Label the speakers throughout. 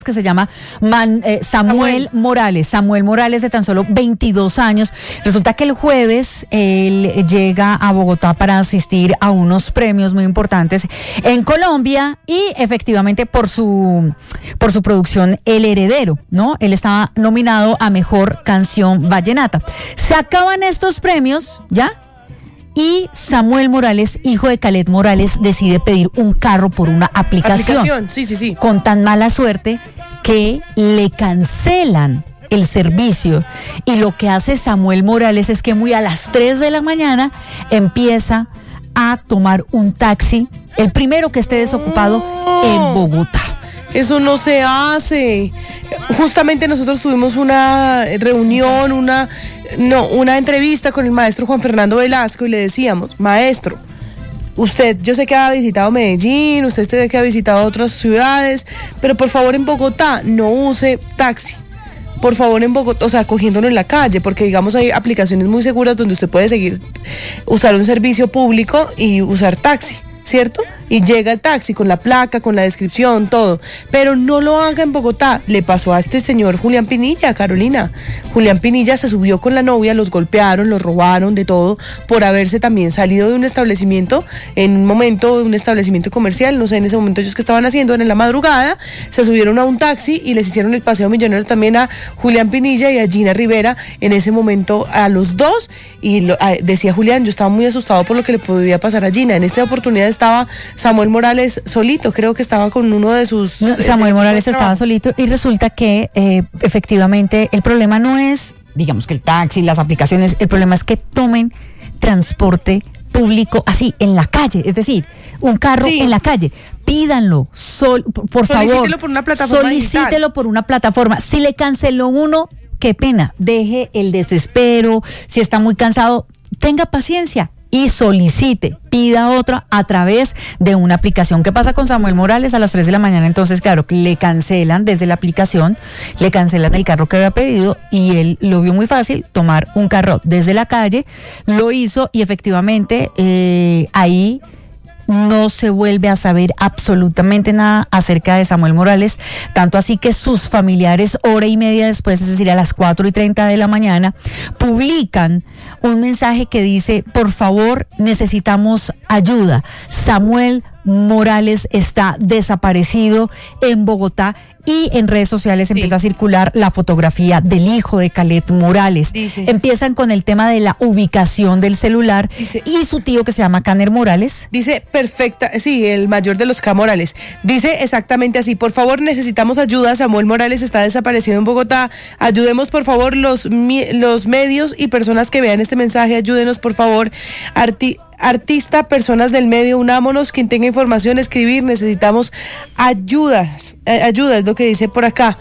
Speaker 1: que se llama Samuel Morales. Samuel Morales, de tan solo 22 años. Resulta que el jueves él llega a Bogotá para asistir a unos premios muy importantes en Colombia y efectivamente por su producción El Heredero, ¿no? Él estaba nominado a Mejor Canción Vallenata. Se acaban estos premios, ¿ya? Y Samuel Morales, hijo de Calet Morales, decide pedir un carro por una aplicación.
Speaker 2: Sí.
Speaker 1: Con tan mala suerte que le cancelan el servicio. Y lo que hace Samuel Morales es que muy a las 3 de la mañana empieza a tomar un taxi, el primero que esté desocupado en Bogotá.
Speaker 2: Eso no se hace. Justamente nosotros tuvimos una reunión, una entrevista con el maestro Juan Fernando Velasco y le decíamos: maestro, usted, yo sé que ha visitado Medellín, usted sé que ha visitado otras ciudades, pero por favor en Bogotá no use taxi. Por favor en Bogotá, o sea, cogiéndolo en la calle, porque digamos hay aplicaciones muy seguras donde usted puede usar un servicio público y usar taxi, ¿cierto? Y llega el taxi con la placa, con la descripción, todo. Pero no lo haga en Bogotá. Le pasó a este señor Julián Pinilla, Carolina. Julián Pinilla se subió con la novia, los golpearon, los robaron, de todo, por haberse también salido de un establecimiento, en un momento, de un establecimiento comercial, no sé, en ese momento ellos que estaban haciendo, en la madrugada, se subieron a un taxi y les hicieron el paseo millonario también a Julián Pinilla y a Gina Rivera, en ese momento a los dos, y decía Julián, yo estaba muy asustado por lo que le podía pasar a Gina. En esta oportunidad estaba Samuel Morales solito, creo que estaba con uno de sus...
Speaker 1: No, Samuel Morales estaba solito y resulta que efectivamente el problema no es, digamos, que el taxi, las aplicaciones, el problema es que tomen transporte público así, en la calle, es decir, un carro en la calle. Pídanlo, por favor.
Speaker 2: Solicítelo por una plataforma
Speaker 1: Solicítelo
Speaker 2: digital.
Speaker 1: por una plataforma. Si le canceló uno, qué pena, deje el desespero, si está muy cansado, tenga paciencia y solicite, pida otra a través de una aplicación. ¿Qué pasa con Samuel Morales? A las 3 de la mañana, entonces, claro, le cancelan desde la aplicación, le cancelan el carro que había pedido y él lo vio muy fácil, tomar un carro desde la calle, lo hizo y efectivamente ahí no se vuelve a saber absolutamente nada acerca de Samuel Morales, tanto así que sus familiares, hora y media después, es decir, a las 4:30 de la mañana, publican un mensaje que dice: por favor, necesitamos ayuda. Samuel Morales está desaparecido en Bogotá. Y en redes sociales empieza a circular la fotografía del hijo de Calet Morales. Empiezan con el tema de la ubicación del celular y su tío, que se llama Caner Morales.
Speaker 2: Dice perfecta, sí, el mayor de los K. Morales. Dice exactamente así: por favor, necesitamos ayuda. Samuel Morales está desaparecido en Bogotá. Ayudemos, por favor, los medios y personas que vean este mensaje. Ayúdenos, por favor. Artista, personas del medio, unámonos, quien tenga información, escribir, necesitamos ayuda, es lo que dice por acá.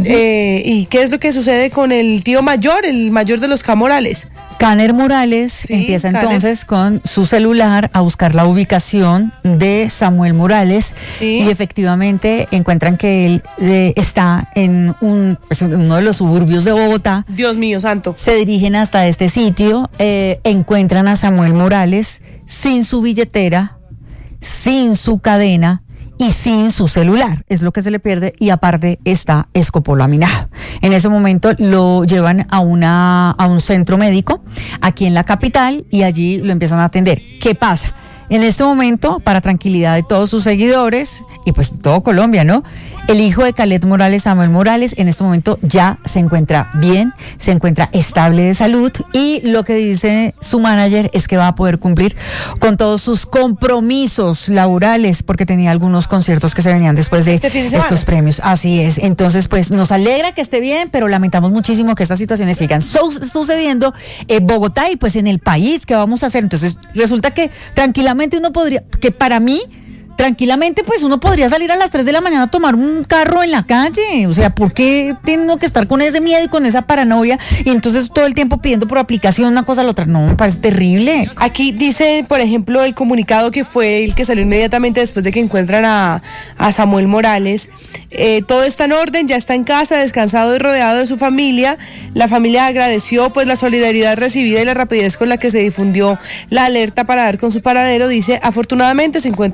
Speaker 2: ¿Y qué es lo que sucede con el tío mayor, el mayor de los K. Morales?
Speaker 1: Caner Morales empieza entonces con su celular a buscar la ubicación de Samuel Morales y efectivamente encuentran que él está en uno de los suburbios de Bogotá.
Speaker 2: Dios mío santo.
Speaker 1: Se dirigen hasta este sitio, encuentran a Samuel Morales sin su billetera, sin su cadena y sin su celular, es lo que se le pierde, y aparte está escopolaminado. En ese momento lo llevan a un centro médico aquí en la capital y allí lo empiezan a atender. ¿Qué pasa? En este momento, para tranquilidad de todos sus seguidores y pues de todo Colombia, ¿no? El hijo de Calet Morales, Samuel Morales, en este momento ya se encuentra bien, se encuentra estable de salud y lo que dice su manager es que va a poder cumplir con todos sus compromisos laborales porque tenía algunos conciertos que se venían después de estos premios. Así es. Entonces, pues nos alegra que esté bien, pero lamentamos muchísimo que estas situaciones sigan sucediendo en Bogotá y pues en el país. ¿Qué vamos a hacer? Entonces, resulta que tranquilamente uno podría, que para mí, tranquilamente, pues uno podría salir a las 3 de la mañana a tomar un carro en la calle. O sea, ¿por qué tengo que estar con ese miedo y con esa paranoia? Y entonces todo el tiempo pidiendo por aplicación una cosa a la otra. No, me parece terrible.
Speaker 2: Aquí dice, por ejemplo, el comunicado que fue el que salió inmediatamente después de que encuentran a Samuel Morales. Todo está en orden, ya está en casa, descansado y rodeado de su familia. La familia agradeció pues la solidaridad recibida y la rapidez con la que se difundió la alerta para dar con su paradero. Dice, afortunadamente se encuentra bien de salud.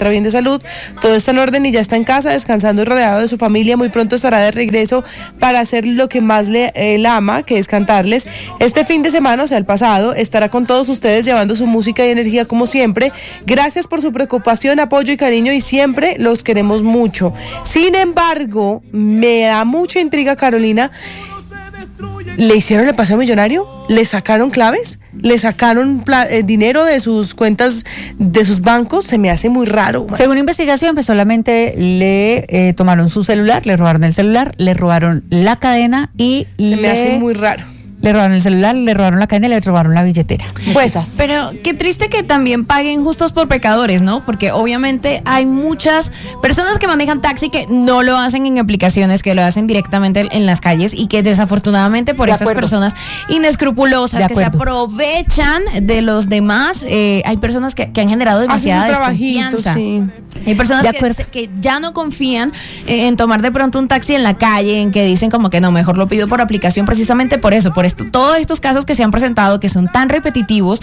Speaker 2: salud. Todo está en orden y ya está en casa, descansando y rodeado de su familia. Muy pronto estará de regreso para hacer lo que más él ama, que es cantarles. Este fin de semana, o sea, el pasado, estará con todos ustedes llevando su música y energía como siempre. Gracias por su preocupación, apoyo y cariño y siempre los queremos mucho. Sin embargo, me da mucha intriga, Carolina. ¿Le hicieron el paseo millonario? ¿Le sacaron claves? ¿Le sacaron dinero de sus cuentas, de sus bancos? Se me hace muy raro. Man.
Speaker 1: Según investigación, pues solamente le tomaron su celular, le robaron el celular, le robaron la cadena y
Speaker 2: me hace muy raro.
Speaker 1: Le robaron el celular, le robaron la cadena y le robaron la billetera.
Speaker 3: Pues, pero qué triste que también paguen justos por pecadores, ¿no? Porque obviamente hay muchas personas que manejan taxi que no lo hacen en aplicaciones, que lo hacen directamente en las calles y que desafortunadamente por estas personas inescrupulosas que se aprovechan de los demás, hay personas que han generado demasiada desconfianza. Sí. Hay personas que ya no confían en tomar de pronto un taxi en la calle, en que dicen como que no, mejor lo pido por aplicación precisamente por eso, todos estos casos que se han presentado que son tan repetitivos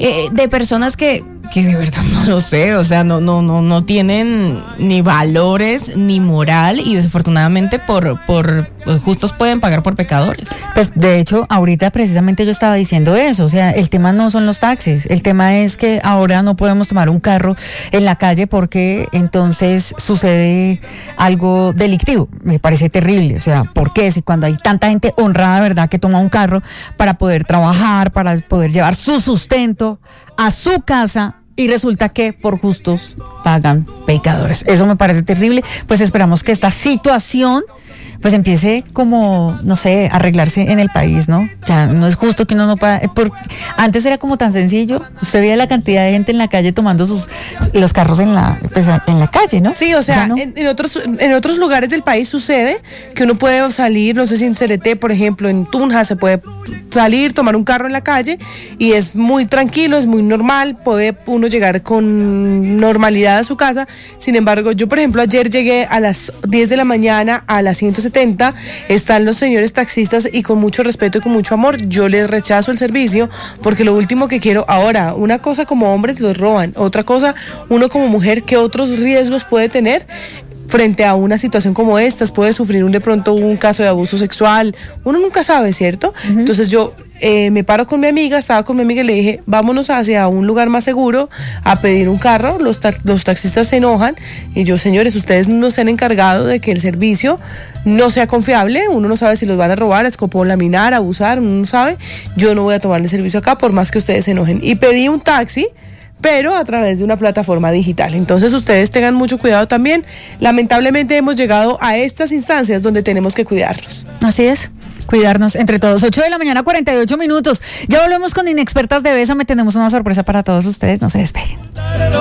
Speaker 3: de personas que de verdad no lo sé, o sea, no tienen ni valores ni moral y desafortunadamente por justos pueden pagar por pecadores.
Speaker 1: Pues de hecho, ahorita precisamente yo estaba diciendo eso, o sea, el tema no son los taxis, el tema es que ahora no podemos tomar un carro en la calle porque entonces sucede algo delictivo. Me parece terrible, o sea, ¿por qué? Si cuando hay tanta gente honrada, ¿verdad?, que toma un carro para poder trabajar, para poder llevar su sustento a su casa y resulta que por justos pagan pecadores. Eso me parece terrible, pues esperamos que esta situación pues empiece como, no sé, arreglarse en el país, ¿no? Ya no es justo que uno no pueda, antes era como tan sencillo, usted veía la cantidad de gente en la calle tomando los carros en la calle, ¿no?
Speaker 2: Sí, o sea, ¿no? en otros lugares del país sucede que uno puede salir, no sé si en Cereté, por ejemplo, en Tunja se puede salir, tomar un carro en la calle y es muy tranquilo, es muy normal, puede uno llegar con normalidad a su casa. Sin embargo, yo por ejemplo ayer llegué a las 10 de la mañana a las 170, están los señores taxistas y con mucho respeto y con mucho amor yo les rechazo el servicio porque lo último que quiero ahora, una cosa como hombres los roban, otra cosa uno como mujer, ¿qué otros riesgos puede tener frente a una situación como estas? Puede sufrir de pronto un caso de abuso sexual, uno nunca sabe, ¿cierto? Uh-huh. Entonces yo me paro con mi amiga, estaba con mi amiga y le dije, vámonos hacia un lugar más seguro a pedir un carro. Los taxistas se enojan y yo, señores, ustedes no se han encargado de que el servicio no sea confiable, uno no sabe si los van a robar, escopolaminar, abusar, uno no sabe. Yo no voy a tomar el servicio acá por más que ustedes se enojen. Y pedí un taxi, pero a través de una plataforma digital. Entonces ustedes tengan mucho cuidado también. Lamentablemente hemos llegado a estas instancias donde tenemos que cuidarnos.
Speaker 1: Así es. Cuidarnos entre todos. 8 de la mañana, 48 minutos. Ya volvemos con Inexpertas de Bésame. Tenemos una sorpresa para todos ustedes. No se despeguen.